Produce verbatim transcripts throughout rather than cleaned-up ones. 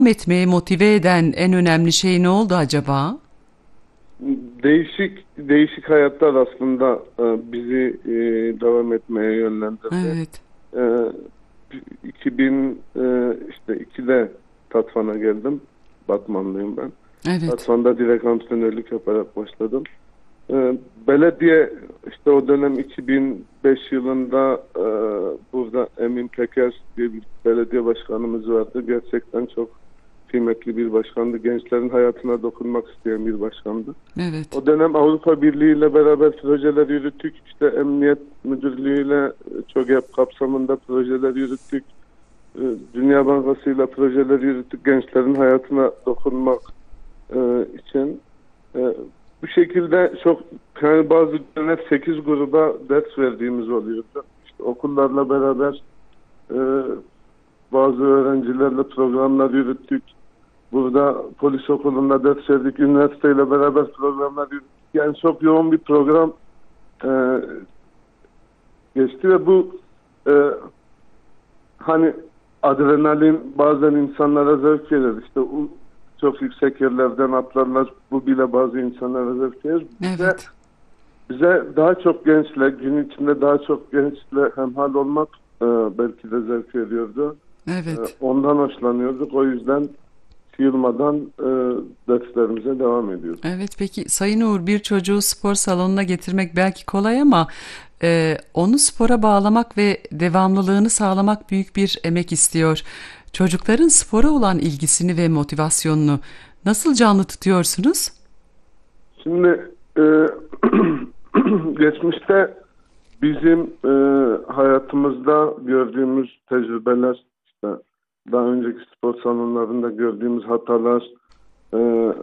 etmeye motive eden en önemli şey ne oldu acaba? Değişik değişik hayatlar aslında e, bizi e, devam etmeye yönlendirdi. Evet, E, iki bin e, işte ikide Tatvan'a geldim. Batmanlıyım ben. evet, Tatvan'da direkt antrenörlük yaparak başladım. E, belediye işte o dönem iki bin beş yılında e, burada Emin Peker diye bir belediye başkanımız vardı. Gerçekten çok kıymetli bir başkandı. Gençlerin hayatına dokunmak isteyen bir başkandı. evet. O dönem Avrupa Birliği ile beraber projeler yürüttük. İşte Emniyet Müdürlüğü ile ÇOGEP kapsamında projeler yürüttük. Ee, Dünya Bankası ile projeler yürüttük. Gençlerin hayatına dokunmak e, için. E, bu şekilde çok yani bazı dönem sekiz gruba ders verdiğimiz oluyordu. İşte okullarla beraber e, bazı öğrencilerle programlar yürüttük. Burada polis okulunda ders verdik. Üniversiteyle beraber programlar yürüttük. Yani çok yoğun bir program e, geçti ve bu e, hani adrenalin bazen insanlara zevk verir. İşte o, çok yüksek yerlerden atlarlar. Bu bile bazı insanlara zevk verir. Bize, Evet, bize daha çok gençle, gün içinde daha çok gençle hemhal olmak e, belki de zevk veriyordu. E, evet. ondan hoşlanıyorduk. O yüzden yılmadan e, derslerimize devam ediyoruz. Evet, peki Sayın Uğur, bir çocuğu spor salonuna getirmek belki kolay ama e, onu spora bağlamak ve devamlılığını sağlamak büyük bir emek istiyor. Çocukların spora olan ilgisini ve motivasyonunu nasıl canlı tutuyorsunuz? Şimdi e, geçmişte bizim e, hayatımızda gördüğümüz tecrübeler, işte daha önceki spor salonlarında gördüğümüz hatalar, e,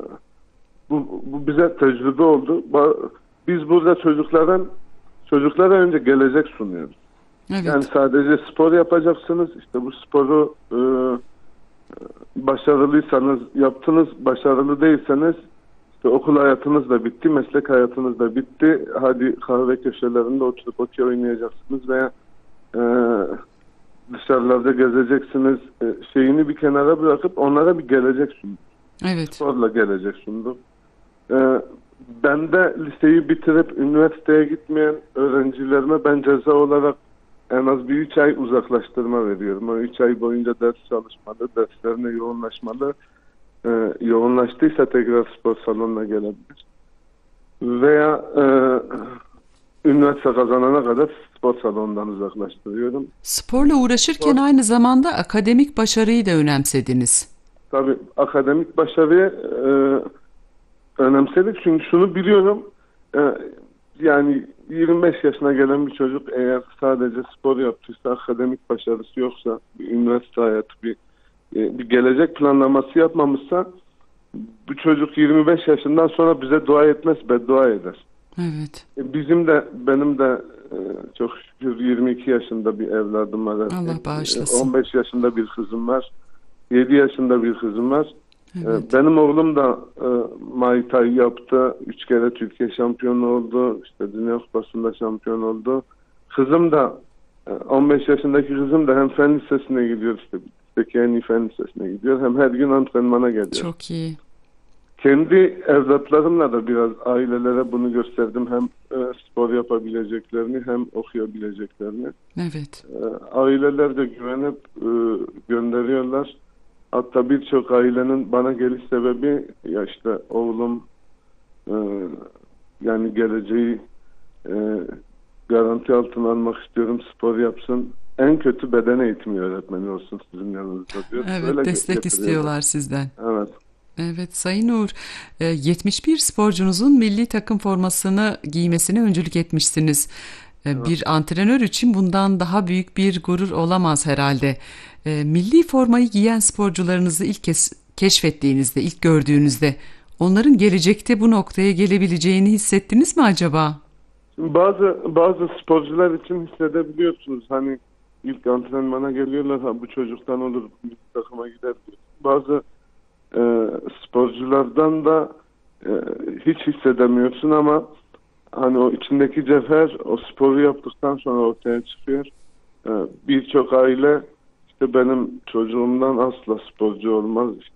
bu, bu bize tecrübe oldu. Ba- Biz burada çocukların çocuklara önce gelecek sunuyoruz. Yani Evet, sadece spor yapacaksınız. İşte bu sporu e, başarılıysanız yaptınız, başarılı değilseniz işte okul hayatınız da bitti, meslek hayatınız da bitti. Hadi kahve köşelerinde oturup okey oynayacaksınız veya e, dışarılarda gezeceksiniz. E, şeyini bir kenara bırakıp onlara bir gelecek sunduk. evet, Sporla gelecek sunduk. E, ben de liseyi bitirip üniversiteye gitmeyen öğrencilerime ben ceza olarak en az bir üç ay uzaklaştırma veriyorum. O üç ay boyunca ders çalışmalı, derslerine yoğunlaşmalı. Ee, yoğunlaştıysa tekrar spor salonuna gelebilir. Veya e, üniversite kazanana kadar spor salonundan uzaklaştırıyorum. sporla uğraşırken Spor, aynı zamanda akademik başarıyı da önemsediniz. tabii akademik başarıyı e, önemsedik. Çünkü şunu biliyorum, e, yani yirmi beş yaşına gelen bir çocuk eğer sadece spor yaptıysa, akademik başarısı yoksa, bir üniversite hayatı, bir e, bir gelecek planlaması yapmamışsa, bu çocuk yirmi beş yaşından sonra bize dua etmez, beddua eder. Evet, E, Bizim de benim de e, çok şükür yirmi iki yaşında bir evladım var Allah erkek. E, bağışlasın. on beş yaşında bir kızım var. yedi yaşında bir kızım var. E, Evet, Benim oğlum da e, Muay Thai yaptı. Üç kere Türkiye şampiyonu oldu. İşte Dünya Kupası'nda şampiyon oldu. Kızım da e, on beş yaşındaki kızım da hem fen lisesine gidiyor, işte Bizdeki en iyi fen lisesine gidiyor. Hem her gün antrenmana geliyor. çok iyi. Kendi evlatlarımla da biraz ailelere bunu gösterdim. Hem e, spor yapabileceklerini hem okuyabileceklerini. Evet, E, aileler de güvenip e, gönderiyorlar. Hatta birçok ailenin bana geliş sebebi ya işte oğlum e, yani geleceği e, garanti altına almak istiyorum, spor yapsın. En kötü beden eğitimi öğretmeni olsun sizin yanınızda diyor. Böyle evet, ge- destek getiriyorlar. istiyorlar sizden. Evet. Evet Sayın Uğur, e, yetmiş bir sporcunuzun milli takım formasını giymesine öncülük etmişsiniz. E, Evet. Bir antrenör için bundan daha büyük bir gurur olamaz herhalde. E, Milli formayı giyen sporcularınızı ilk kez keşfettiğinizde, ilk gördüğünüzde onların gelecekte bu noktaya gelebileceğini hissettiniz mi acaba? Şimdi bazı bazı sporcular için hissedebiliyorsunuz. Hani ilk antrenmana geliyorlar, ha bu çocuktan olur, milli takıma gider diyor. Bazı e, sporculardan da e, hiç hissedemiyorsun ama hani o içindeki cevher o sporu yaptıktan sonra ortaya çıkıyor. E, Birçok aile İşte benim çocuğumdan asla sporcu olmaz. İşte